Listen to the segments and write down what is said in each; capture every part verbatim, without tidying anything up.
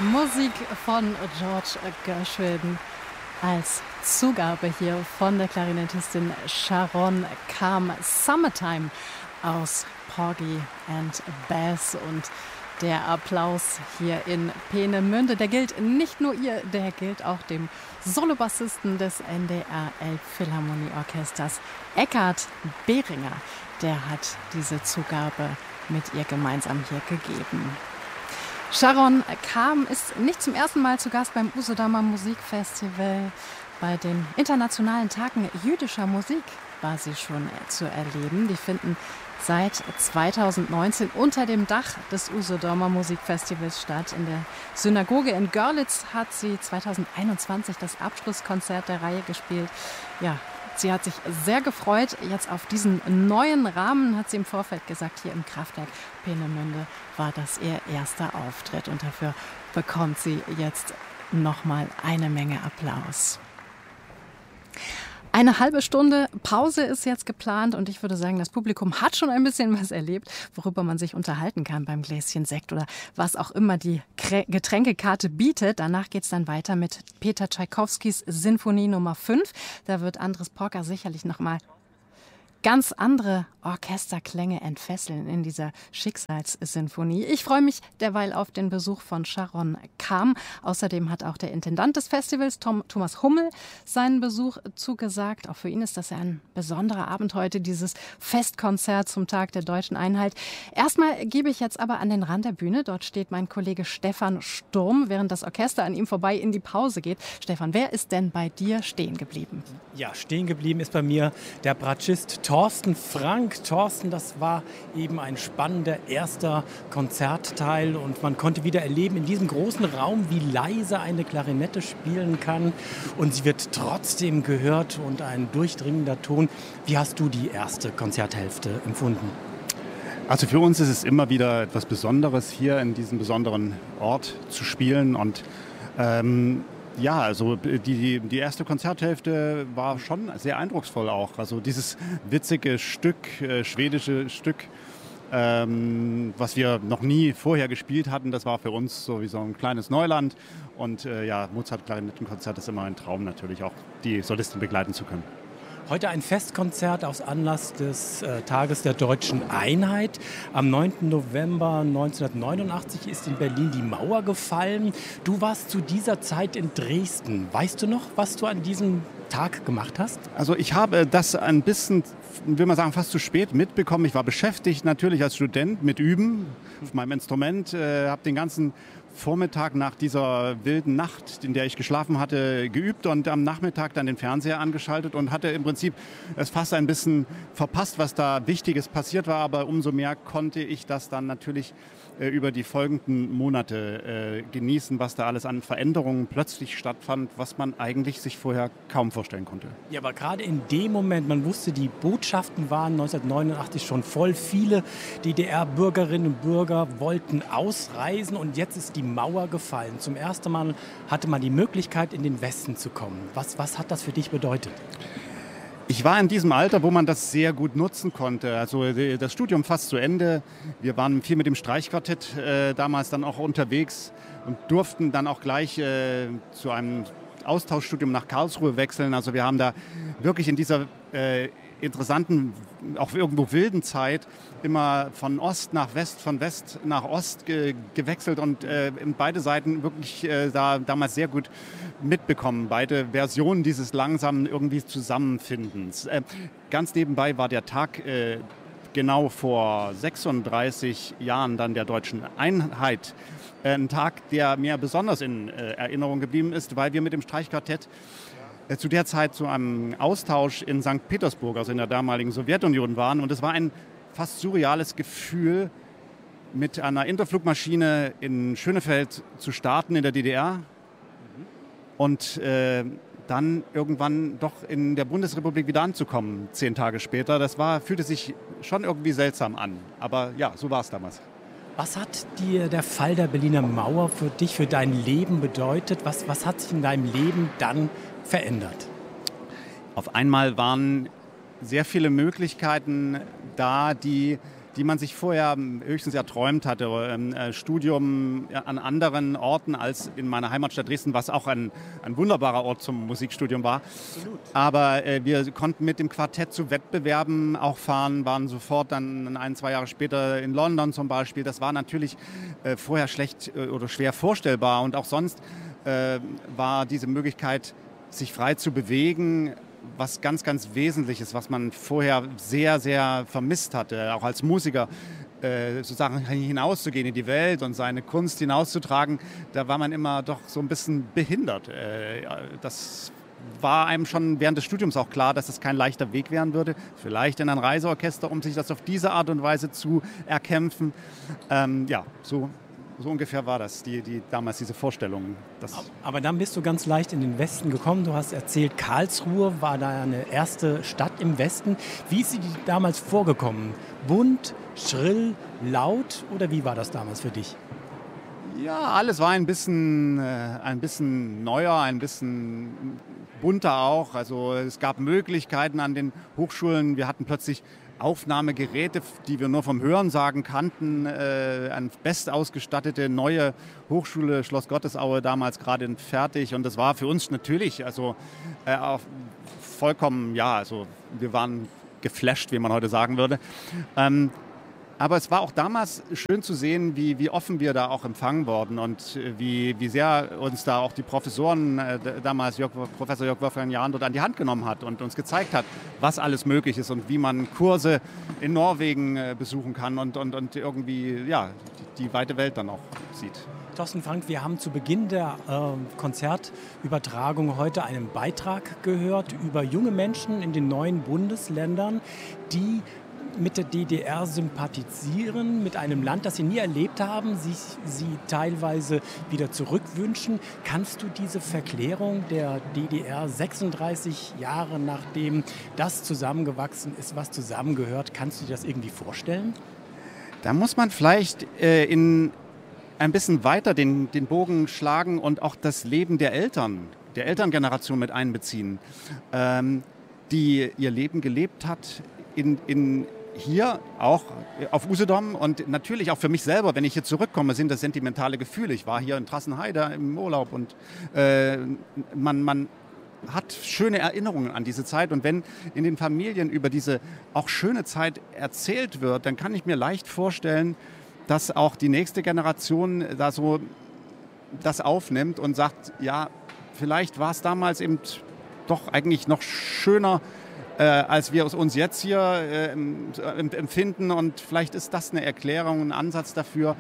Musik von George Gershwin als Zugabe hier von der Klarinettistin Sharon Kam. Summertime aus Porgy and Bess. Und der Applaus hier in Peenemünde, der gilt nicht nur ihr, der gilt auch dem Solobassisten des N D R Elbphilharmonieorchesters, Eckhard Behringer. Der hat diese Zugabe mit ihr gemeinsam hier gegeben. Sharon Kam ist nicht zum ersten Mal zu Gast beim Usedomer Musikfestival. Bei den internationalen Tagen jüdischer Musik war sie schon zu erleben. Die finden seit zweitausendneunzehn unter dem Dach des Usedomer Musikfestivals statt. In der Synagoge in Görlitz hat sie zweitausendeinundzwanzig das Abschlusskonzert der Reihe gespielt. Ja, sie hat sich sehr gefreut. Jetzt auf diesen neuen Rahmen, hat sie im Vorfeld gesagt, hier im Kraftwerk Peenemünde war das ihr erster Auftritt. Und dafür bekommt sie jetzt nochmal eine Menge Applaus. Eine halbe Stunde Pause ist jetzt geplant und ich würde sagen, das Publikum hat schon ein bisschen was erlebt, worüber man sich unterhalten kann beim Gläschen Sekt oder was auch immer die Getränkekarte bietet. Danach geht es dann weiter mit Peter Tschaikowskis Sinfonie Nummer fünf. Da wird Andres Porka sicherlich noch mal ganz andere Orchesterklänge entfesseln in dieser Schicksalssinfonie. Ich freue mich derweil auf den Besuch von Sharon Kam. Außerdem hat auch der Intendant des Festivals, Tom, Thomas Hummel, seinen Besuch zugesagt. Auch für ihn ist das ja ein besonderer Abend heute, dieses Festkonzert zum Tag der Deutschen Einheit. Erstmal gebe ich jetzt aber an den Rand der Bühne. Dort steht mein Kollege Stefan Sturm, während das Orchester an ihm vorbei in die Pause geht. Stefan, wer ist denn bei dir stehen geblieben? Ja, stehen geblieben ist bei mir der Bratschist Thorsten Frank. Thorsten, das war eben ein spannender erster Konzertteil und man konnte wieder erleben in diesem großen Raum, wie leise eine Klarinette spielen kann und sie wird trotzdem gehört und ein durchdringender Ton. Wie hast du die erste Konzerthälfte empfunden? Also für uns ist es immer wieder etwas Besonderes, hier in diesem besonderen Ort zu spielen und ähm, ja, also die, die erste Konzerthälfte war schon sehr eindrucksvoll auch. Also dieses witzige Stück, äh, schwedische Stück, ähm, was wir noch nie vorher gespielt hatten, das war für uns so wie so ein kleines Neuland. Und äh, ja, Mozart-Klarinettenkonzert ist immer ein Traum natürlich, auch die Solisten begleiten zu können. Heute ein Festkonzert aus Anlass des äh, Tages der Deutschen Einheit. Am neunten November neunzehnhundertneunundachtzig ist in Berlin die Mauer gefallen. Du warst zu dieser Zeit in Dresden. Weißt du noch, was du an diesem Tag gemacht hast? Also ich habe das ein bisschen, will man sagen, fast zu spät mitbekommen. Ich war beschäftigt natürlich als Student mit Üben auf meinem Instrument, äh, habe den ganzen Vormittag nach dieser wilden Nacht, in der ich geschlafen hatte, geübt und am Nachmittag dann den Fernseher angeschaltet und hatte im Prinzip es fast ein bisschen verpasst, was da Wichtiges passiert war. Aber umso mehr konnte ich das dann natürlich äh, über die folgenden Monate äh, genießen, was da alles an Veränderungen plötzlich stattfand, was man eigentlich sich vorher kaum vorstellen konnte. Ja, aber gerade in dem Moment, man wusste, die Botschaften waren neunzehnhundertneunundachtzig schon voll. Viele D D R-Bürgerinnen und Bürger wollten ausreisen und jetzt ist die Mauer gefallen. Zum ersten Mal hatte man die Möglichkeit, in den Westen zu kommen. Was, was hat das für dich bedeutet? Ich war in diesem Alter, wo man das sehr gut nutzen konnte. Also das Studium fast zu Ende. Wir waren viel mit dem Streichquartett äh, damals dann auch unterwegs und durften dann auch gleich äh, zu einem Austauschstudium nach Karlsruhe wechseln. Also wir haben da wirklich in dieser äh, interessanten, auch irgendwo wilden Zeit immer von Ost nach West, von West nach Ost ge- gewechselt und äh, beide Seiten wirklich äh, da, damals sehr gut mitbekommen. Beide Versionen dieses langsamen irgendwie Zusammenfindens. Äh, ganz nebenbei war der Tag äh, genau vor sechsunddreißig Jahren dann der Deutschen Einheit äh, ein Tag, der mir besonders in äh, Erinnerung geblieben ist, weil wir mit dem Streichquartett äh, zu der Zeit zu einem Austausch in Sankt Petersburg, also in der damaligen Sowjetunion waren. Und es war ein fast surreales Gefühl, mit einer Interflugmaschine in Schönefeld zu starten in der D D R und äh, dann irgendwann doch in der Bundesrepublik wieder anzukommen, zehn Tage später. Das war, fühlte sich schon irgendwie seltsam an. Aber ja, so war es damals. Was hat dir der Fall der Berliner Mauer für dich, für dein Leben bedeutet? Was, was hat sich in deinem Leben dann verändert? Auf einmal waren sehr viele Möglichkeiten da, die die man sich vorher höchstens erträumt hatte. Ein äh, Studium an anderen Orten als in meiner Heimatstadt Dresden, was auch ein, ein wunderbarer Ort zum Musikstudium war. Absolut. Aber äh, wir konnten mit dem Quartett zu Wettbewerben auch fahren, waren sofort dann ein, zwei Jahre später in London zum Beispiel. Das war natürlich äh, vorher schlecht äh, oder schwer vorstellbar. Und auch sonst äh, war diese Möglichkeit, sich frei zu bewegen, was ganz, ganz Wesentliches, was man vorher sehr, sehr vermisst hatte, auch als Musiker, äh, sozusagen hinauszugehen in die Welt und seine Kunst hinauszutragen. Da war man immer doch so ein bisschen behindert. Äh, das war einem schon während des Studiums auch klar, dass es kein leichter Weg werden würde. Vielleicht in ein Reiseorchester, um sich das auf diese Art und Weise zu erkämpfen. Ähm, ja, so So ungefähr war das, die, die, damals diese Vorstellung. Aber dann bist du ganz leicht in den Westen gekommen. Du hast erzählt, Karlsruhe war deine erste Stadt im Westen. Wie ist sie dir damals vorgekommen? Bunt, schrill, laut oder wie war das damals für dich? Ja, alles war ein bisschen, äh, ein bisschen neuer, ein bisschen bunter auch. Also es gab Möglichkeiten an den Hochschulen. Wir hatten plötzlich Aufnahmegeräte, die wir nur vom Hörensagen kannten, äh, eine best ausgestattete neue Hochschule Schloss Gottesaue, damals gerade fertig. Und das war für uns natürlich also äh, auch vollkommen, ja, also wir waren geflasht, wie man heute sagen würde. Ähm, Aber es war auch damals schön zu sehen, wie, wie offen wir da auch empfangen wurden und wie, wie sehr uns da auch die Professoren, äh, damals Jörg, Professor Jörg Wolfgang Jahn, dort an die Hand genommen hat und uns gezeigt hat, was alles möglich ist und wie man Kurse in Norwegen äh, besuchen kann und, und, und irgendwie ja, die, die weite Welt dann auch sieht. Thorsten Frank, wir haben zu Beginn der äh, Konzertübertragung heute einen Beitrag gehört über junge Menschen in den neuen Bundesländern, die mit der D D R sympathisieren, mit einem Land, das sie nie erlebt haben, sich sie teilweise wieder zurückwünschen. Kannst du diese Verklärung der D D R sechsunddreißig Jahre nachdem das zusammengewachsen ist, was zusammengehört, kannst du dir das irgendwie vorstellen? Da muss man vielleicht äh, in ein bisschen weiter den, den Bogen schlagen und auch das Leben der Eltern, der Elterngeneration mit einbeziehen, ähm, die ihr Leben gelebt hat in, in hier auch auf Usedom und natürlich auch für mich selber, wenn ich hier zurückkomme, sind das sentimentale Gefühle. Ich war hier in Trassenheide im Urlaub und äh, man, man hat schöne Erinnerungen an diese Zeit und wenn in den Familien über diese auch schöne Zeit erzählt wird, dann kann ich mir leicht vorstellen, dass auch die nächste Generation da so das aufnimmt und sagt, ja, vielleicht war es damals eben doch eigentlich noch schöner, Äh, als wir es uns jetzt hier äh, empfinden. Und vielleicht ist das eine Erklärung, ein Ansatz dafür,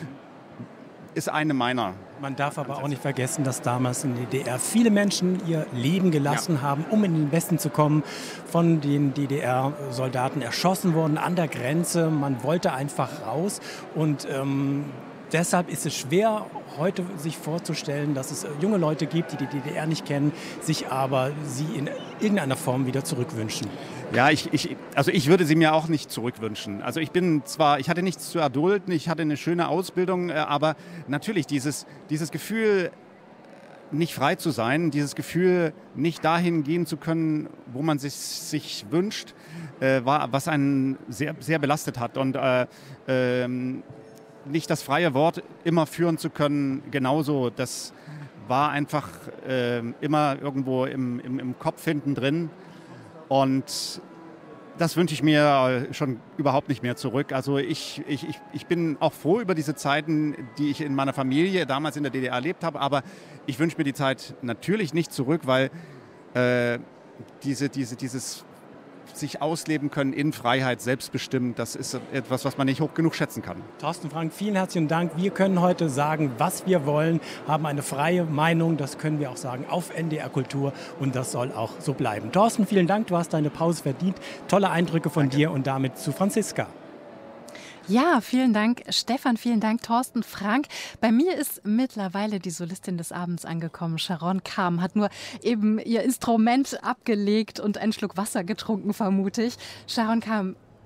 ist eine meiner. Man darf aber Ansätze. auch nicht vergessen, dass damals in der D D R viele Menschen ihr Leben gelassen ja. haben, um in den Westen zu kommen, von den D D R-Soldaten erschossen wurden an der Grenze. Man wollte einfach raus und ähm, deshalb ist es schwer, heute sich vorzustellen, dass es junge Leute gibt, die die D D R nicht kennen, sich aber sie in irgendeiner Form wieder zurückwünschen. Ja, ich, ich, also ich würde sie mir auch nicht zurückwünschen. Also ich bin zwar, ich hatte nichts zu erdulden, ich hatte eine schöne Ausbildung, aber natürlich dieses, dieses Gefühl, nicht frei zu sein, dieses Gefühl, nicht dahin gehen zu können, wo man sich, sich wünscht, äh, war, was einen sehr, sehr belastet hat. Und äh, ähm, nicht das freie Wort immer führen zu können, genauso, das war einfach äh, immer irgendwo im, im, im Kopf hinten drin und das wünsche ich mir schon überhaupt nicht mehr zurück. Also ich, ich, ich, ich bin auch froh über diese Zeiten, die ich in meiner Familie damals in der D D R erlebt habe, aber ich wünsche mir die Zeit natürlich nicht zurück, weil äh, diese, diese, dieses sich ausleben können in Freiheit, selbstbestimmt, das ist etwas, was man nicht hoch genug schätzen kann. Thorsten Frank, vielen herzlichen Dank. Wir können heute sagen, was wir wollen, haben eine freie Meinung, das können wir auch sagen auf N D R Kultur und das soll auch so bleiben. Thorsten, vielen Dank, du hast deine Pause verdient. Tolle Eindrücke von Danke. Dir und damit zu Franziska. Ja, vielen Dank, Stefan, vielen Dank, Thorsten Frank. Bei mir ist mittlerweile die Solistin des Abends angekommen. Sharon Kam hat nur eben ihr Instrument abgelegt und einen Schluck Wasser getrunken, vermute ich. Sharon Kam,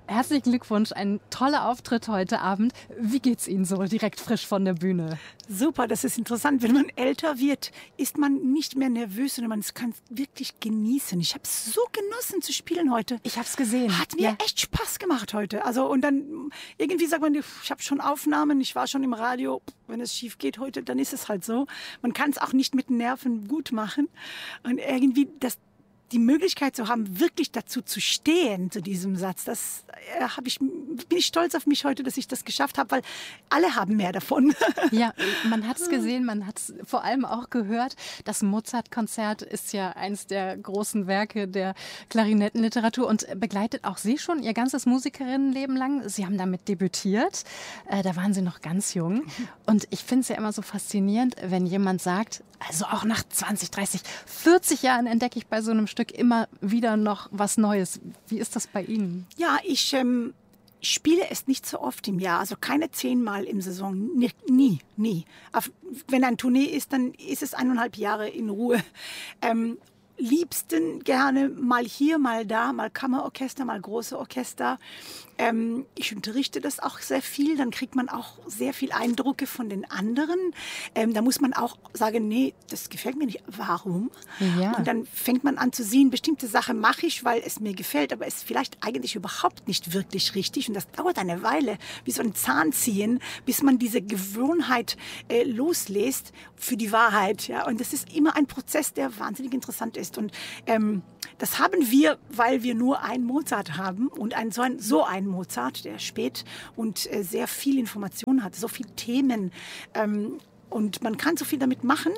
herzlichen Glückwunsch, ein toller Auftritt heute Abend. Wie geht's Ihnen so direkt frisch von der Bühne? Super, das ist interessant. Wenn man älter wird, ist man nicht mehr nervös, sondern man kann es wirklich genießen. Ich habe es so genossen zu spielen heute. Ich habe es gesehen. Hat mir ja. echt Spaß gemacht heute. Also und dann irgendwie sagt man, ich habe schon Aufnahmen, ich war schon im Radio. Wenn es schief geht heute, dann ist es halt so. Man kann es auch nicht mit den Nerven gut machen. Und irgendwie das die Möglichkeit zu haben, wirklich dazu zu stehen, zu diesem Satz, das äh, hab ich, bin ich stolz auf mich heute, dass ich das geschafft habe, weil alle haben mehr davon. Ja, man hat es gesehen, man hat es vor allem auch gehört. Das Mozart-Konzert ist ja eines der großen Werke der Klarinettenliteratur und begleitet auch Sie schon Ihr ganzes Musikerinnenleben lang. Sie haben damit debütiert, äh, da waren Sie noch ganz jung. Und ich finde es ja immer so faszinierend, wenn jemand sagt, also auch nach zwanzig, dreißig, vierzig Jahren entdecke ich bei so einem Stück immer wieder noch was Neues. Wie ist das bei Ihnen? Ja, ich ähm, spiele es nicht so oft im Jahr, also keine zehnmal im Saison, nie, nie. nie. Auf, wenn ein Tournee ist, dann ist es eineinhalb Jahre in Ruhe. Ähm, liebsten gerne mal hier, mal da, mal Kammerorchester, mal große Orchester. Ähm, ich unterrichte das auch sehr viel, dann kriegt man auch sehr viel Eindrücke von den anderen. Ähm, da muss man auch sagen, nee, das gefällt mir nicht. Warum? Ja. Und dann fängt man an zu sehen, bestimmte Sachen mache ich, weil es mir gefällt, aber es ist vielleicht eigentlich überhaupt nicht wirklich richtig. Und das dauert eine Weile, wie so ein Zahnziehen, bis man diese Gewohnheit äh, loslässt für die Wahrheit. Ja? Und das ist immer ein Prozess, der wahnsinnig interessant ist. Und ähm, das haben wir, weil wir nur einen Mozart haben und ein, so, ein, so einen Mozart, der spät und äh, sehr viel Information hat, so viele Themen. Ähm, und man kann so viel damit machen.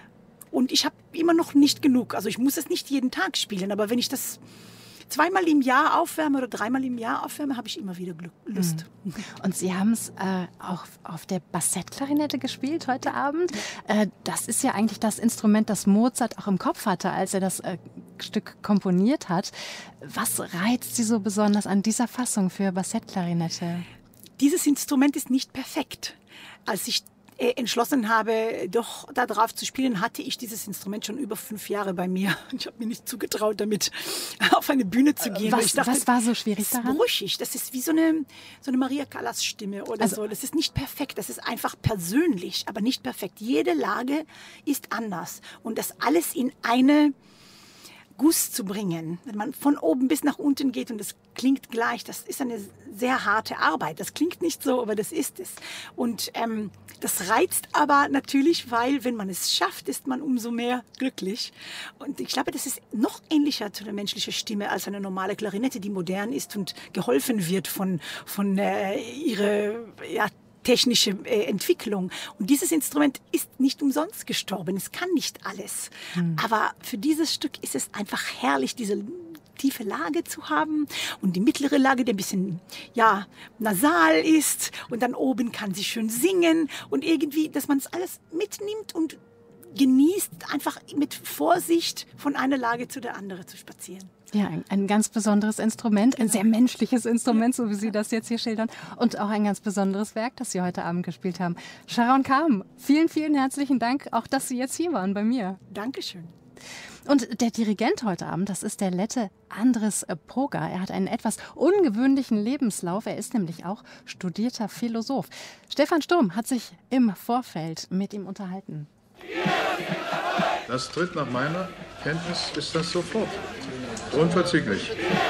Und ich habe immer noch nicht genug. Also ich muss es nicht jeden Tag spielen, aber wenn ich das zweimal im Jahr aufwärme oder dreimal im Jahr aufwärme, habe ich immer wieder Glück, Lust. Mhm. Und Sie haben es äh, auch auf der Bassettklarinette gespielt heute Abend. Äh, das ist ja eigentlich das Instrument, das Mozart auch im Kopf hatte, als er das äh, Stück komponiert hat. Was reizt Sie so besonders an dieser Fassung für Bassettklarinette? Dieses Instrument ist nicht perfekt. Als ich entschlossen habe, doch darauf zu spielen, hatte ich dieses Instrument schon über fünf Jahre bei mir. Ich habe mir nicht zugetraut, damit auf eine Bühne zu gehen. Was, ich dachte, was war so schwierig daran? daran? Das ist brüchig. Das ist wie so eine, so eine Maria Callas Stimme oder also, so. Das ist nicht perfekt. Das ist einfach persönlich, aber nicht perfekt. Jede Lage ist anders. Und das alles in eine Guss zu bringen, wenn man von oben bis nach unten geht und das klingt gleich, das ist eine sehr harte Arbeit. Das klingt nicht so, aber das ist es. Und ähm, das reizt aber natürlich, weil wenn man es schafft, ist man umso mehr glücklich. Und ich glaube, das ist noch ähnlicher zu der menschlichen Stimme als eine normale Klarinette, die modern ist und geholfen wird von, von äh, ihrer ja, technische äh, Entwicklung. Und dieses Instrument ist nicht umsonst gestorben. Es kann nicht alles. Hm. Aber für dieses Stück ist es einfach herrlich, diese tiefe Lage zu haben und die mittlere Lage, die ein bisschen ja, nasal ist. Und dann oben kann sie schön singen. Und irgendwie, dass man es alles mitnimmt und genießt, einfach mit Vorsicht von einer Lage zu der anderen zu spazieren. Ja, ein, ein ganz besonderes Instrument, ein sehr menschliches Instrument, so wie Sie das jetzt hier schildern. Und auch ein ganz besonderes Werk, das Sie heute Abend gespielt haben. Sharon Kam, vielen, vielen herzlichen Dank, auch dass Sie jetzt hier waren bei mir. Dankeschön. Und der Dirigent heute Abend, das ist der Lette Andris Poga. Er hat einen etwas ungewöhnlichen Lebenslauf. Er ist nämlich auch studierter Philosoph. Stefan Sturm hat sich im Vorfeld mit ihm unterhalten. Das tritt nach meiner Kenntnis ist das sofort. Unverzüglich.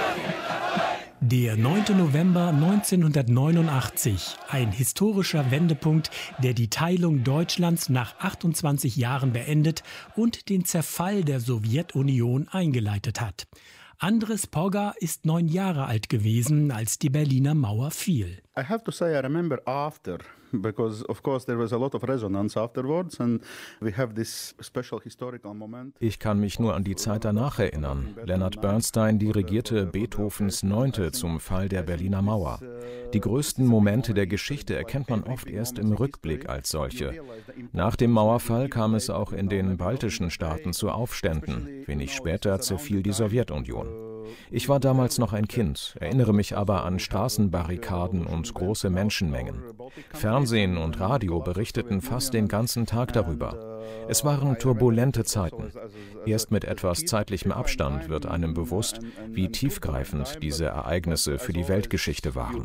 Der neunte November neunzehnhundertneunundachtzig, ein historischer Wendepunkt, der die Teilung Deutschlands nach achtundzwanzig Jahren beendet und den Zerfall der Sowjetunion eingeleitet hat. Andris Poga ist neun Jahre alt gewesen, als die Berliner Mauer fiel. I have to say I remember after, because of course there was a lot of resonance afterwards and we have this special historical moment. Ich kann mich nur an die Zeit danach erinnern. Leonard Bernstein dirigierte Beethovens Neunte zum Fall der Berliner Mauer. Die größten Momente der Geschichte erkennt man oft erst im Rückblick als solche. Nach dem Mauerfall kam es auch in den baltischen Staaten zu Aufständen. Wenig später zerfiel die Sowjetunion. Ich war damals noch ein Kind, erinnere mich aber an Straßenbarrikaden und große Menschenmengen. Fernsehen und Radio berichteten fast den ganzen Tag darüber. Es waren turbulente Zeiten. Erst mit etwas zeitlichem Abstand wird einem bewusst, wie tiefgreifend diese Ereignisse für die Weltgeschichte waren.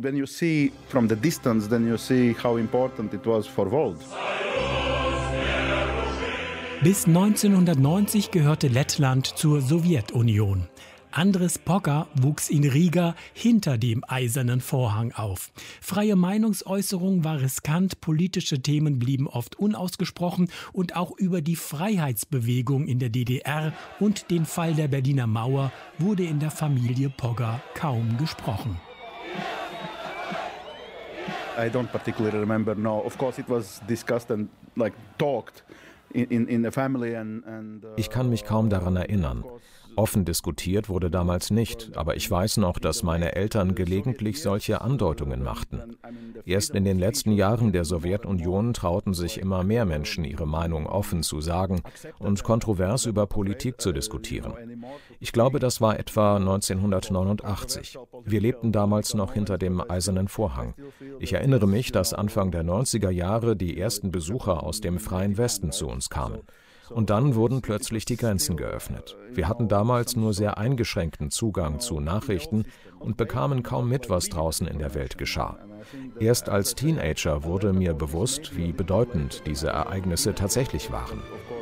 Bis neunzehnhundertneunzig gehörte Lettland zur Sowjetunion. Andris Poga wuchs in Riga hinter dem Eisernen Vorhang auf. Freie Meinungsäußerung war riskant, politische Themen blieben oft unausgesprochen und auch über die Freiheitsbewegung in der D D R und den Fall der Berliner Mauer wurde in der Familie Poga kaum gesprochen. I don't particularly remember, no. Of course it was discussed and like talked in in the family and and uh, Ich kann mich kaum daran erinnern. Offen diskutiert wurde damals nicht, aber ich weiß noch, dass meine Eltern gelegentlich solche Andeutungen machten. Erst in den letzten Jahren der Sowjetunion trauten sich immer mehr Menschen, ihre Meinung offen zu sagen und kontrovers über Politik zu diskutieren. Ich glaube, das war etwa neunzehnhundertneunundachtzig. Wir lebten damals noch hinter dem Eisernen Vorhang. Ich erinnere mich, dass Anfang der neunziger Jahre die ersten Besucher aus dem freien Westen zu uns kamen. Und dann wurden plötzlich die Grenzen geöffnet. Wir hatten damals nur sehr eingeschränkten Zugang zu Nachrichten und bekamen kaum mit, was draußen in der Welt geschah. Erst als Teenager wurde mir bewusst, wie bedeutend diese Ereignisse tatsächlich waren.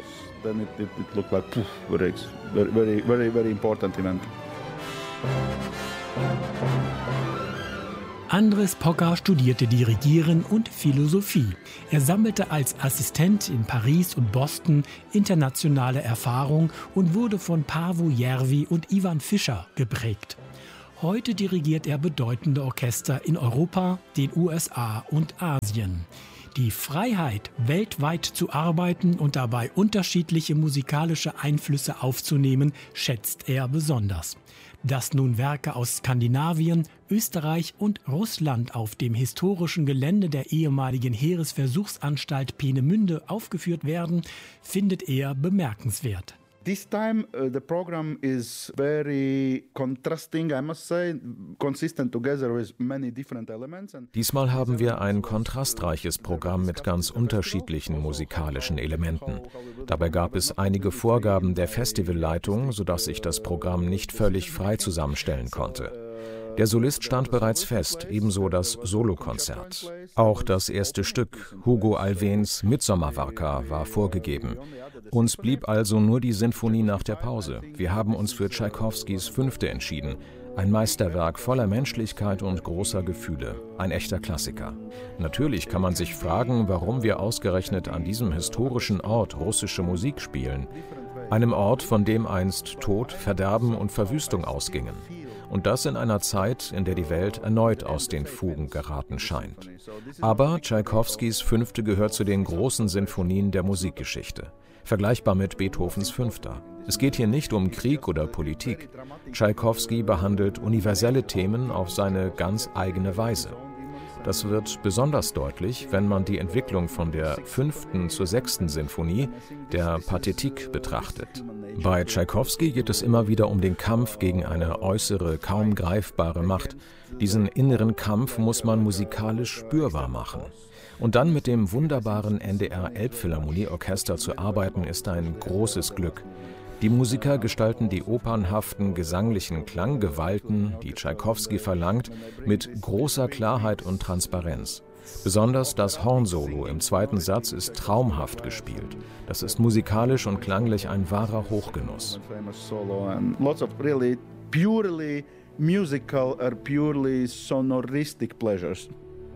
Andris Poga studierte Dirigieren und Philosophie. Er sammelte als Assistent in Paris und Boston internationale Erfahrung und wurde von Paavo Järvi und Ivan Fischer geprägt. Heute dirigiert er bedeutende Orchester in Europa, den U S A und Asien. Die Freiheit, weltweit zu arbeiten und dabei unterschiedliche musikalische Einflüsse aufzunehmen, schätzt er besonders. Dass nun Werke aus Skandinavien, Österreich und Russland auf dem historischen Gelände der ehemaligen Heeresversuchsanstalt Peenemünde aufgeführt werden, findet er bemerkenswert. This time uh, the program is very contrasting, I must say, consistent together with many different elements. Diesmal haben wir ein kontrastreiches Programm mit ganz unterschiedlichen musikalischen Elementen. Dabei gab es einige Vorgaben der Festivalleitung, sodass ich das Programm nicht völlig frei zusammenstellen konnte. Der Solist stand bereits fest, ebenso das Solokonzert. Auch das erste Stück, Hugo Alfvéns Midsommar-Warka, war vorgegeben. Uns blieb also nur die Sinfonie nach der Pause. Wir haben uns für Tschaikowskis Fünfte entschieden. Ein Meisterwerk voller Menschlichkeit und großer Gefühle. Ein echter Klassiker. Natürlich kann man sich fragen, warum wir ausgerechnet an diesem historischen Ort russische Musik spielen. Einem Ort, von dem einst Tod, Verderben und Verwüstung ausgingen. Und das in einer Zeit, in der die Welt erneut aus den Fugen geraten scheint. Aber Tschaikowskis Fünfte gehört zu den großen Sinfonien der Musikgeschichte. Vergleichbar mit Beethovens Fünfter. Es geht hier nicht um Krieg oder Politik. Tschaikowski behandelt universelle Themen auf seine ganz eigene Weise. Das wird besonders deutlich, wenn man die Entwicklung von der fünften zur sechsten Sinfonie, der Pathetik, betrachtet. Bei Tschaikowski geht es immer wieder um den Kampf gegen eine äußere, kaum greifbare Macht. Diesen inneren Kampf muss man musikalisch spürbar machen. Und dann mit dem wunderbaren N D R Elbphilharmonieorchester zu arbeiten, ist ein großes Glück. Die Musiker gestalten die opernhaften gesanglichen Klanggewalten, die Tschaikowski verlangt, mit großer Klarheit und Transparenz. Besonders das Hornsolo im zweiten Satz ist traumhaft gespielt. Das ist musikalisch und klanglich ein wahrer Hochgenuss. Purely musical or purely sonoristic pleasures.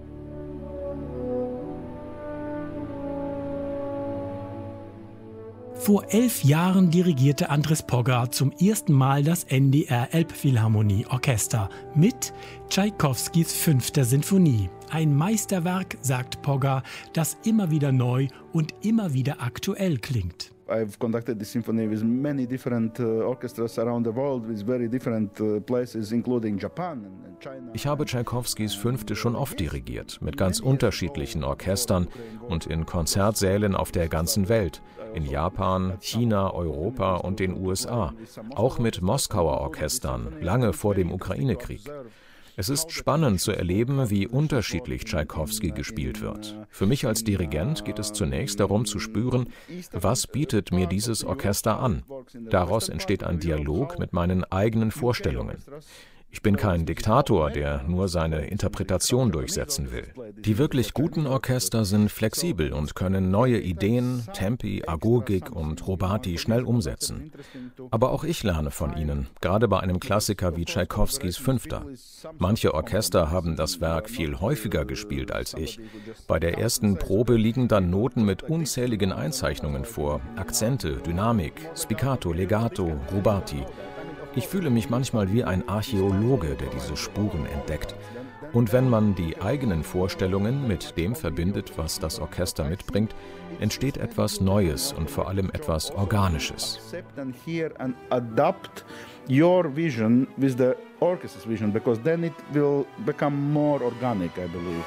Vor elf Jahren dirigierte Andris Poga zum ersten Mal das N D R Elbphilharmonieorchester mit Tschaikowskis Fünfter Sinfonie. Ein Meisterwerk, sagt Poga, das immer wieder neu und immer wieder aktuell klingt. I've conducted the symphony with many different uh, orchestras around the world, with very different uh, places, including Japan and China. Ich habe Tschaikowskis Fünfte schon oft dirigiert, mit ganz unterschiedlichen Orchestern und in Konzertsälen auf der ganzen Welt, in Japan, China, Europa und den U S A, auch mit Moskauer Orchestern, lange vor dem Ukraine-Krieg. Es ist spannend zu erleben, wie unterschiedlich Tschaikowski gespielt wird. Für mich als Dirigent geht es zunächst darum zu spüren, was bietet mir dieses Orchester an. Daraus entsteht ein Dialog mit meinen eigenen Vorstellungen. Ich bin kein Diktator, der nur seine Interpretation durchsetzen will. Die wirklich guten Orchester sind flexibel und können neue Ideen, Tempi, Agogik und Rubati schnell umsetzen. Aber auch ich lerne von ihnen, gerade bei einem Klassiker wie Tschaikowskis Fünfter. Manche Orchester haben das Werk viel häufiger gespielt als ich. Bei der ersten Probe liegen dann Noten mit unzähligen Einzeichnungen vor, Akzente, Dynamik, Spiccato, Legato, Rubati. Ich fühle mich manchmal wie ein Archäologe, der diese Spuren entdeckt. Und wenn man die eigenen Vorstellungen mit dem verbindet, was das Orchester mitbringt, entsteht etwas Neues und vor allem etwas Organisches. Adapt your vision with the orchestra's vision, because then it will become more organic, I believe.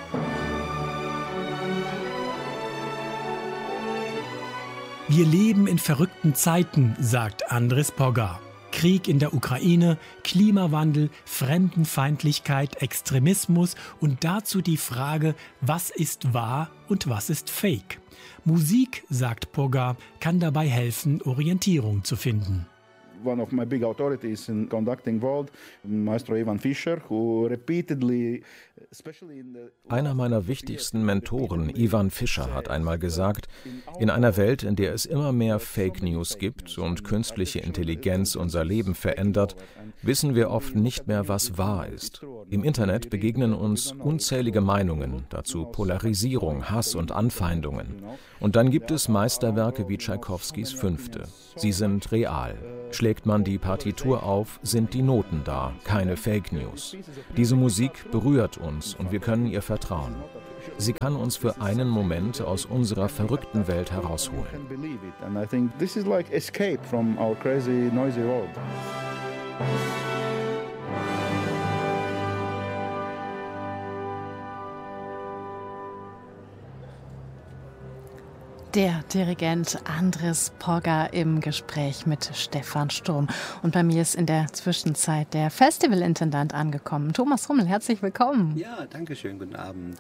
Wir leben in verrückten Zeiten, sagt Andris Poga. Krieg in der Ukraine, Klimawandel, Fremdenfeindlichkeit, Extremismus und dazu die Frage, was ist wahr und was ist Fake. Musik, sagt Poga, kann dabei helfen, Orientierung zu finden. One of my big authorities in conducting world, Maestro Ivan Fischer, who repeatedly, especially in the Einer meiner wichtigsten Mentoren, Ivan Fischer, hat einmal gesagt, in einer Welt, in der es immer mehr Fake News gibt und künstliche Intelligenz unser Leben verändert, wissen wir oft nicht mehr, was wahr ist. Im Internet begegnen uns unzählige Meinungen, dazu Polarisierung, Hass und Anfeindungen. Und dann gibt es Meisterwerke wie Tschaikowskis Fünfte. Sie sind real. Schlägt man die Partitur auf, sind die Noten da, keine Fake News. Diese Musik berührt uns und wir können ihr vertrauen. Sie kann uns für einen Moment aus unserer verrückten Welt herausholen. Der Dirigent Andris Poga im Gespräch mit Stefan Sturm. Und bei mir ist in der Zwischenzeit der Festivalintendant angekommen. Thomas Rummel, herzlich willkommen. Ja, danke schön, guten Abend.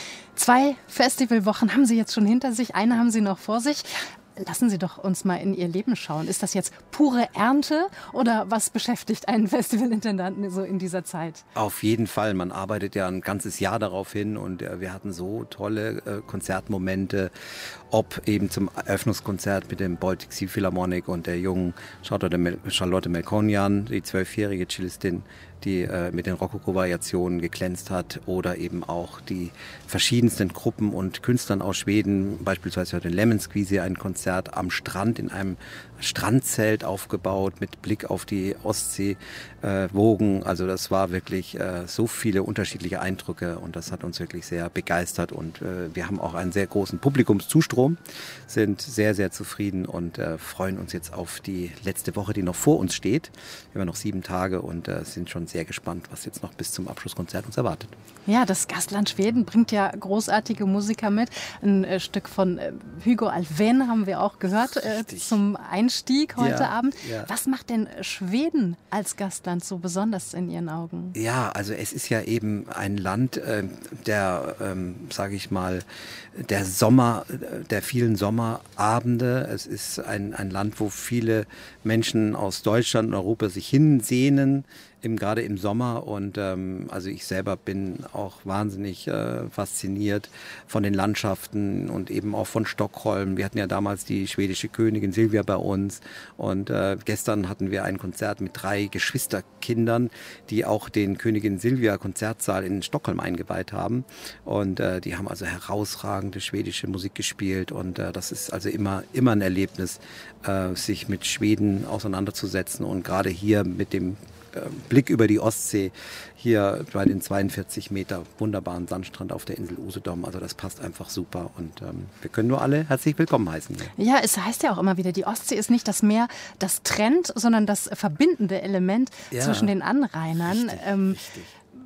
Zwei Festivalwochen haben Sie jetzt schon hinter sich, eine haben Sie noch vor sich. Lassen Sie doch uns mal in Ihr Leben schauen. Ist das jetzt pure Ernte oder was beschäftigt einen Festivalintendanten so in dieser Zeit? Auf jeden Fall. Man arbeitet ja ein ganzes Jahr darauf hin und äh, wir hatten so tolle äh, Konzertmomente, ob eben zum Eröffnungskonzert mit dem Baltic Sea Philharmonic und der jungen Charlotte, Mel- Charlotte Melkonian, die zwölfjährige Cellistin, die äh, mit den Rokoko-Variationen geglänzt hat, oder eben auch die verschiedensten Gruppen und Künstlern aus Schweden, beispielsweise heute in Lemon Squeezy ein Konzert am Strand in einem Strandzelt aufgebaut mit Blick auf die Ostseewogen. Äh, also das war wirklich äh, so viele unterschiedliche Eindrücke und das hat uns wirklich sehr begeistert und äh, wir haben auch einen sehr großen Publikumszustrom, sind sehr, sehr zufrieden und äh, freuen uns jetzt auf die letzte Woche, die noch vor uns steht. Wir haben noch sieben Tage und äh, sind schon sehr gespannt, was jetzt noch bis zum Abschlusskonzert uns erwartet. Ja, das Gastland Schweden bringt ja großartige Musiker mit. Ein äh, Stück von äh, Hugo Alfvén haben wir auch gehört äh, zum Einstieg heute ja, Abend. Ja. Was macht denn Schweden als Gastland so besonders in Ihren Augen? Ja, also es ist ja eben ein Land, äh, der, ähm, sage ich mal, der Sommer, der vielen Sommerabende. Es ist ein, ein Land, wo viele Menschen aus Deutschland und Europa sich hinsehnen, im, gerade im Sommer. Und ähm, also ich selber bin auch wahnsinnig äh, fasziniert von den Landschaften und eben auch von Stockholm. Wir hatten ja damals die schwedische Königin Silvia bei uns und äh, gestern hatten wir ein Konzert mit drei Geschwisterkindern, die auch den Königin Silvia Konzertsaal in Stockholm eingeweiht haben. Und äh, die haben also herausragende schwedische Musik gespielt und äh, das ist also immer, immer ein Erlebnis, äh, sich mit Schweden auseinanderzusetzen und gerade hier mit dem Blick über die Ostsee hier bei den zweiundvierzig Meter wunderbaren Sandstrand auf der Insel Usedom. Also das passt einfach super und ähm, wir können nur alle herzlich willkommen heißen. Ja. ja, es heißt ja auch immer wieder, die Ostsee ist nicht das Meer, das trennt, sondern das verbindende Element ja, zwischen den Anrainern. Richtig, ähm, richtig.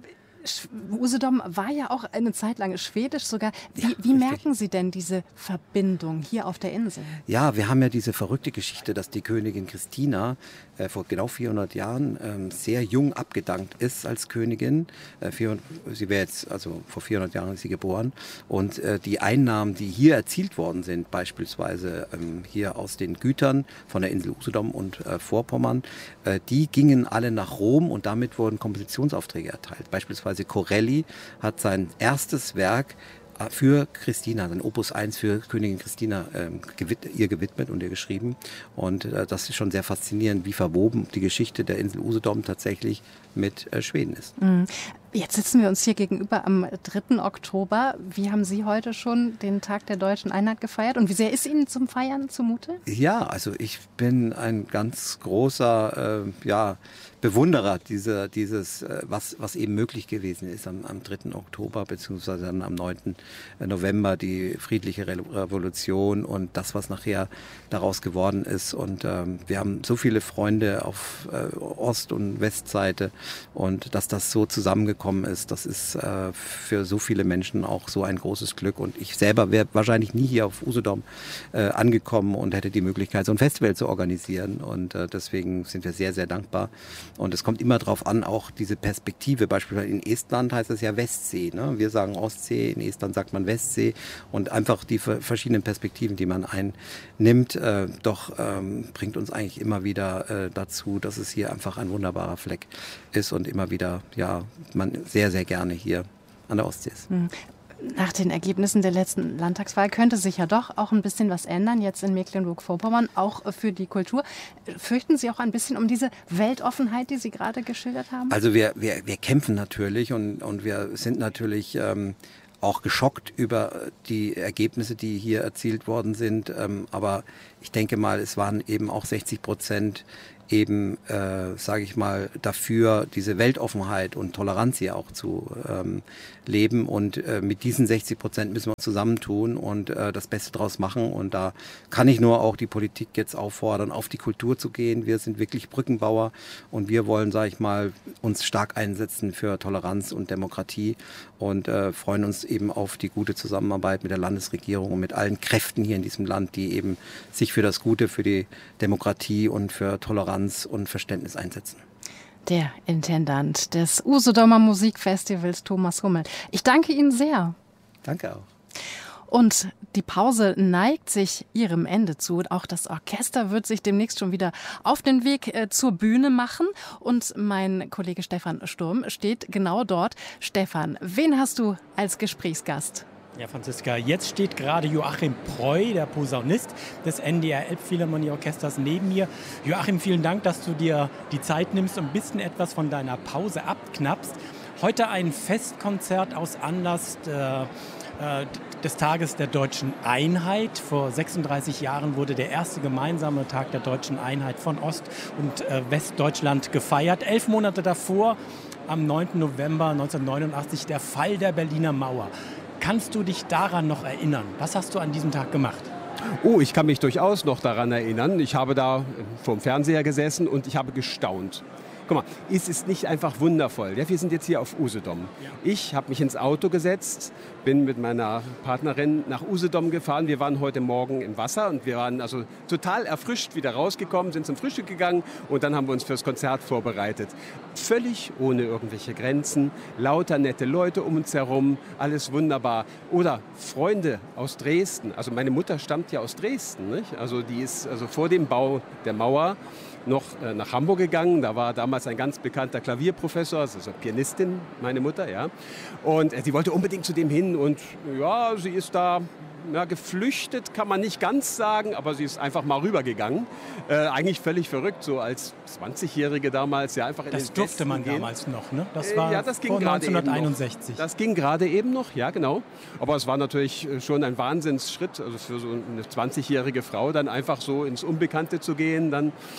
Usedom war ja auch eine Zeit lang schwedisch sogar. Wie, ja, wie merken Sie denn diese Verbindung hier auf der Insel? Ja, wir haben ja diese verrückte Geschichte, dass die Königin Christina äh, vor genau vierhundert Jahren ähm, sehr jung abgedankt ist als Königin. Äh, vierhundert, sie wäre jetzt, also vor vierhundert Jahren ist sie geboren. Und äh, die Einnahmen, die hier erzielt worden sind, beispielsweise ähm, hier aus den Gütern von der Insel Usedom und äh, Vorpommern, äh, die gingen alle nach Rom und damit wurden Kompositionsaufträge erteilt. Beispielsweise Corelli hat sein erstes Werk für Christina, sein Opus eins für Königin Christina ähm, gewid- ihr gewidmet und ihr geschrieben. Und äh, das ist schon sehr faszinierend, wie verwoben die Geschichte der Insel Usedom tatsächlich mit äh, Schweden ist. Mhm. Jetzt sitzen wir uns hier gegenüber am dritten Oktober. Wie haben Sie heute schon den Tag der deutschen Einheit gefeiert? Und wie sehr ist Ihnen zum Feiern zumute? Ja, also ich bin ein ganz großer äh, ja, Bewunderer dieser, dieses, äh, was, was eben möglich gewesen ist am, am dritten Oktober, beziehungsweise dann am neunten November, die friedliche Re- Revolution und das, was nachher daraus geworden ist. Und ähm, wir haben so viele Freunde auf äh, Ost- und Westseite und dass das so zusammengekommen ist, das ist äh, für so viele Menschen auch so ein großes Glück. Und ich selber wäre wahrscheinlich nie hier auf Usedom äh, angekommen und hätte die Möglichkeit, so ein Festival zu organisieren. Und äh, deswegen sind wir sehr, sehr dankbar. Und es kommt immer darauf an, auch diese Perspektive. Beispielsweise in Estland heißt es ja Westsee. Ne? Wir sagen Ostsee, in Estland sagt man Westsee. Und einfach die verschiedenen Perspektiven, die man einnimmt, äh, doch ähm, bringt uns eigentlich immer wieder äh, dazu, dass es hier einfach ein wunderbarer Fleck ist und immer wieder, ja, man sehr, sehr gerne hier an der Ostsee ist. Nach den Ergebnissen der letzten Landtagswahl könnte sich ja doch auch ein bisschen was ändern, jetzt in Mecklenburg-Vorpommern, auch für die Kultur. Fürchten Sie auch ein bisschen um diese Weltoffenheit, die Sie gerade geschildert haben? Also wir, wir, wir kämpfen natürlich und, und wir sind natürlich ähm, auch geschockt über die Ergebnisse, die hier erzielt worden sind. Ähm, aber ich denke mal, es waren eben auch sechzig Prozent eben, äh, sage ich mal, dafür, diese Weltoffenheit und Toleranz hier auch zu ähm, leben. Und äh, mit diesen sechzig Prozent müssen wir zusammentun und äh, das Beste draus machen. Und da kann ich nur auch die Politik jetzt auffordern, auf die Kultur zu gehen. Wir sind wirklich Brückenbauer und wir wollen, sage ich mal, uns stark einsetzen für Toleranz und Demokratie und äh, freuen uns eben auf die gute Zusammenarbeit mit der Landesregierung und mit allen Kräften hier in diesem Land, die eben sich für das Gute, für die Demokratie und für Toleranz und Verständnis einsetzen. Der Intendant des Usedomer Musikfestivals, Thomas Hummel. Ich danke Ihnen sehr. Danke auch. Und die Pause neigt sich ihrem Ende zu. Auch das Orchester wird sich demnächst schon wieder auf den Weg äh, zur Bühne machen. Und mein Kollege Stefan Sturm steht genau dort. Stefan, wen hast du als Gesprächsgast? Ja, Franziska, jetzt steht gerade Joachim Preu, der Posaunist des N D R Elbphilharmonieorchesters, neben mir. Joachim, vielen Dank, dass du dir die Zeit nimmst und ein bisschen etwas von deiner Pause abknappst. Heute ein Festkonzert aus Anlass der, äh, des Tages der Deutschen Einheit. Vor sechsunddreißig Jahren wurde der erste gemeinsame Tag der Deutschen Einheit von Ost- und äh, Westdeutschland gefeiert. Elf Monate davor, am neunten November neunzehnhundertneunundachtzig, der Fall der Berliner Mauer. Kannst du dich daran noch erinnern? Was hast du an diesem Tag gemacht? Oh, ich kann mich durchaus noch daran erinnern. Ich habe da vorm Fernseher gesessen und ich habe gestaunt. Guck mal, es ist nicht einfach wundervoll. Ja, wir sind jetzt hier auf Usedom. Ich habe mich ins Auto gesetzt, bin mit meiner Partnerin nach Usedom gefahren. Wir waren heute Morgen im Wasser und wir waren also total erfrischt wieder rausgekommen, sind zum Frühstück gegangen und dann haben wir uns fürs Konzert vorbereitet. Völlig ohne irgendwelche Grenzen, lauter nette Leute um uns herum, alles wunderbar. Oder Freunde aus Dresden. Also meine Mutter stammt ja aus Dresden, nicht? Also die ist also vor dem Bau der Mauer noch äh, nach Hamburg gegangen. Da war damals ein ganz bekannter Klavierprofessor, also Pianistin, meine Mutter, ja. Und äh, sie wollte unbedingt zu dem hin und ja, sie ist da ja, geflüchtet, kann man nicht ganz sagen, aber sie ist einfach mal rübergegangen. Äh, eigentlich völlig verrückt, so als zwanzigjährige damals, ja, einfach in das den durfte Westen man gehen. damals noch, ne? Das war äh, ja, das ging vor gerade neunzehnhunderteinundsechzig. Das ging gerade eben noch, ja, genau. Aber es war natürlich schon ein Wahnsinnsschritt, also für so eine zwanzigjährige Frau dann einfach so ins Unbekannte zu gehen, dann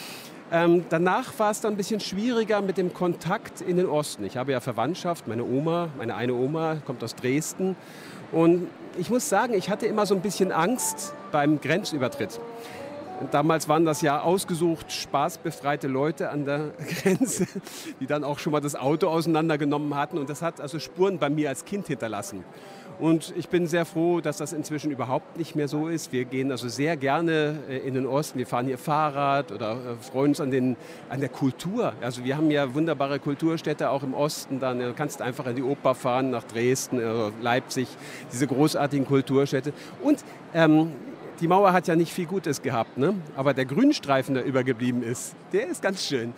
Ähm, danach war es dann ein bisschen schwieriger mit dem Kontakt in den Osten. Ich habe ja Verwandtschaft, meine Oma, meine eine Oma kommt aus Dresden. Und ich muss sagen, ich hatte immer so ein bisschen Angst beim Grenzübertritt. Und damals waren das ja ausgesucht spaßbefreite Leute an der Grenze, die dann auch schon mal das Auto auseinandergenommen hatten. Und das hat also Spuren bei mir als Kind hinterlassen. Und ich bin sehr froh, dass das inzwischen überhaupt nicht mehr so ist. Wir gehen also sehr gerne in den Osten. Wir fahren hier Fahrrad oder freuen uns an, den, an der Kultur. Also wir haben ja wunderbare Kulturstädte auch im Osten. Dann du kannst einfach in die Oper fahren, nach Dresden, Leipzig, diese großartigen Kulturstädte. Und ähm, die Mauer hat ja nicht viel Gutes gehabt, ne? Aber der Grünstreifen, der übergeblieben ist, der ist ganz schön.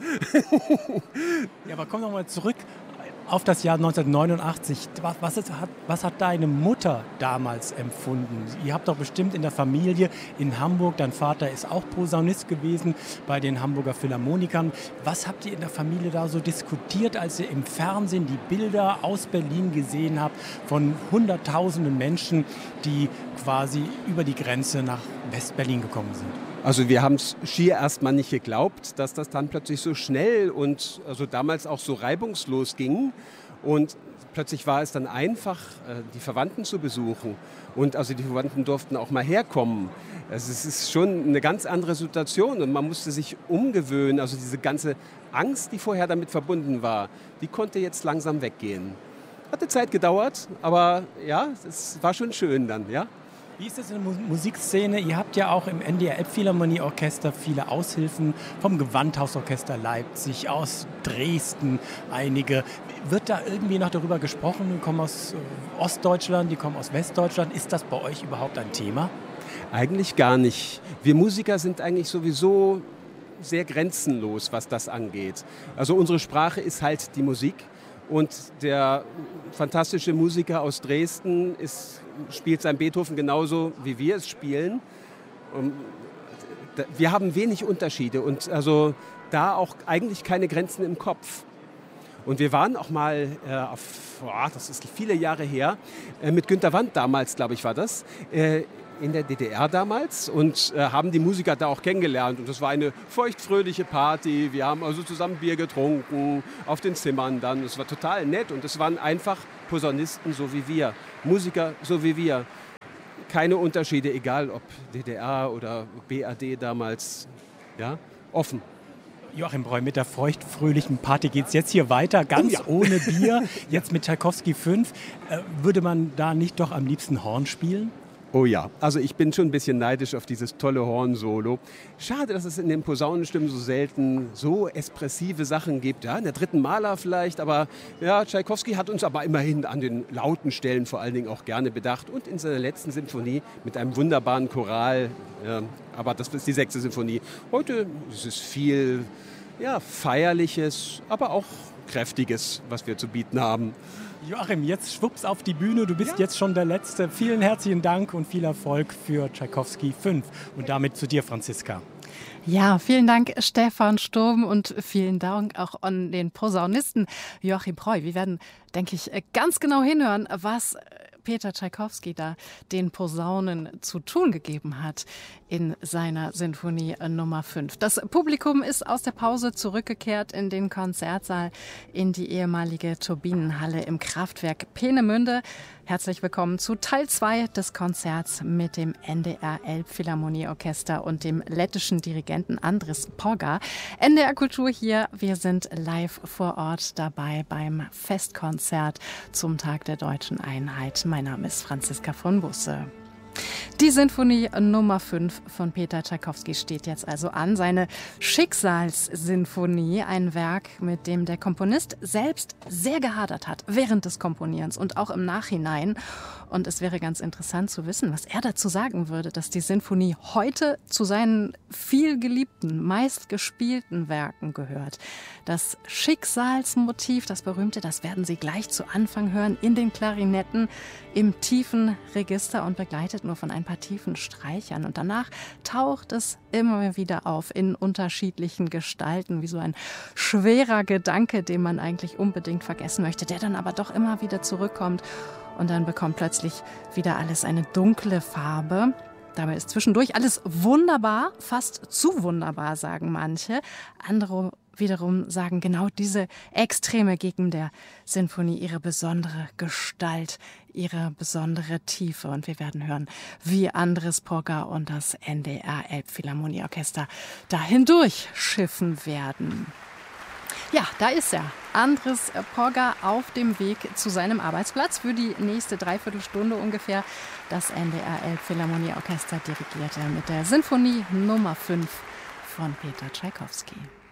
Ja, aber komm noch mal zurück auf das Jahr neunzehnhundertneunundachtzig. Was, was, ist, hat, was hat deine Mutter damals empfunden? Ihr habt doch bestimmt in der Familie in Hamburg, dein Vater ist auch Posaunist gewesen bei den Hamburger Philharmonikern. Was habt ihr in der Familie da so diskutiert, als ihr im Fernsehen die Bilder aus Berlin gesehen habt von hunderttausenden Menschen, die quasi über die Grenze nach West-Berlin gekommen sind? Also wir haben es schier erstmal nicht geglaubt, dass das dann plötzlich so schnell und also damals auch so reibungslos ging. Und plötzlich war es dann einfach, die Verwandten zu besuchen. Und also die Verwandten durften auch mal herkommen. Also es ist schon eine ganz andere Situation und man musste sich umgewöhnen. Also diese ganze Angst, die vorher damit verbunden war, die konnte jetzt langsam weggehen. Hatte Zeit gedauert, aber ja, es war schon schön dann, ja. Wie ist das in der Musikszene? Ihr habt ja auch im N D R Elbphilharmonieorchester viele Aushilfen vom Gewandhausorchester Leipzig, aus Dresden einige. Wird da irgendwie noch darüber gesprochen? Die kommen aus Ostdeutschland, die kommen aus Westdeutschland. Ist das bei euch überhaupt ein Thema? Eigentlich gar nicht. Wir Musiker sind eigentlich sowieso sehr grenzenlos, was das angeht. Also unsere Sprache ist halt die Musik. Und der fantastische Musiker aus Dresden ist, spielt sein Beethoven genauso, wie wir es spielen. Wir haben wenig Unterschiede und also da auch eigentlich keine Grenzen im Kopf. Und wir waren auch mal, äh, auf, oh, das ist viele Jahre her, äh, mit Günter Wandt damals, glaube ich, war das, äh, in der D D R damals und äh, haben die Musiker da auch kennengelernt. Und das war eine feuchtfröhliche Party. Wir haben also zusammen Bier getrunken, auf den Zimmern dann. Es war total nett und es waren einfach Posaunisten so wie wir, Musiker so wie wir. Keine Unterschiede, egal ob D D R oder B R D damals, ja, offen. Joachim Breu, mit der feuchtfröhlichen Party geht es jetzt hier weiter, ganz oh ja. ohne Bier, jetzt mit Tschaikowski fünf. Äh, würde man da nicht doch am liebsten Horn spielen? Oh ja, also ich bin schon ein bisschen neidisch auf dieses tolle Horn-Solo. Schade, dass es in den Posaunenstimmen so selten so expressive Sachen gibt. Ja, in der dritten Mahler vielleicht, aber ja, Tschaikowski hat uns aber immerhin an den lauten Stellen vor allen Dingen auch gerne bedacht. Und in seiner letzten Symphonie mit einem wunderbaren Choral, ja, aber das ist die sechste Symphonie. Heute ist es viel ja, Feierliches, aber auch Kräftiges, was wir zu bieten haben. Joachim, jetzt schwupps auf die Bühne. Du bist ja. jetzt schon der Letzte. Vielen herzlichen Dank und viel Erfolg für Tschaikowski fünf. Und damit zu dir, Franziska. Ja, vielen Dank, Stefan Sturm, und vielen Dank auch an den Posaunisten Joachim Breu. Wir werden, denke ich, ganz genau hinhören, was Peter Tschaikowski da den Posaunen zu tun gegeben hat in seiner Sinfonie Nummer fünf. Das Publikum ist aus der Pause zurückgekehrt in den Konzertsaal, in die ehemalige Turbinenhalle im Kraftwerk Peenemünde. Herzlich willkommen zu Teil zwei des Konzerts mit dem N D R Elbphilharmonieorchester und dem lettischen Dirigenten Andris Porga. N D R Kultur hier, wir sind live vor Ort dabei beim Festkonzert zum Tag der Deutschen Einheit. Mein Name ist Franziska von Busse. Die Sinfonie Nummer fünf von Peter Tschaikowski steht jetzt also an. Seine Schicksalssinfonie, ein Werk, mit dem der Komponist selbst sehr gehadert hat, während des Komponierens und auch im Nachhinein. Und es wäre ganz interessant zu wissen, was er dazu sagen würde, dass die Sinfonie heute zu seinen vielgeliebten, meistgespielten Werken gehört. Das Schicksalsmotiv, das berühmte, das werden Sie gleich zu Anfang hören, in den Klarinetten, im tiefen Register und begleitet nur von ein paar tiefen Streichern. Und danach taucht es immer wieder auf in unterschiedlichen Gestalten, wie so ein schwerer Gedanke, den man eigentlich unbedingt vergessen möchte, der dann aber doch immer wieder zurückkommt. Und dann bekommt plötzlich wieder alles eine dunkle Farbe. Dabei ist zwischendurch alles wunderbar, fast zu wunderbar, sagen manche. Andere wiederum sagen, genau diese Extreme geben der Sinfonie ihre besondere Gestalt, ihre besondere Tiefe. Und wir werden hören, wie Andres Porga und das N D R Elbphilharmonieorchester da hindurch schiffen werden. Ja, da ist er, Andres Porga, auf dem Weg zu seinem Arbeitsplatz für die nächste Dreiviertelstunde ungefähr. Das N D R Elbphilharmonieorchester dirigiert er mit der Sinfonie Nummer fünf von Peter Tschaikowski.